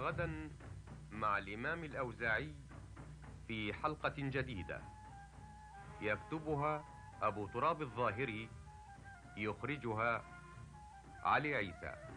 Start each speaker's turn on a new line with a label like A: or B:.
A: غدا مع الإمام الأوزاعي في حلقة جديدة يكتبها أبو تراب الظاهري، يخرجها علي عيسى.